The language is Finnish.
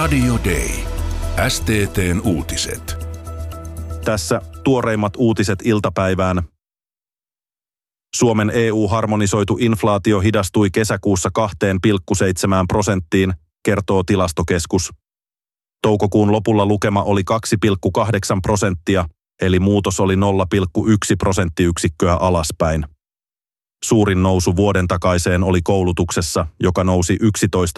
Radio Day. STT:n uutiset. Tässä tuoreimmat uutiset iltapäivään. Suomen EU-harmonisoitu inflaatio hidastui kesäkuussa 2,7%, kertoo Tilastokeskus. Toukokuun lopulla lukema oli 2,8%, eli muutos oli 0,1 prosenttiyksikköä alaspäin. Suurin nousu vuoden takaiseen oli koulutuksessa, joka nousi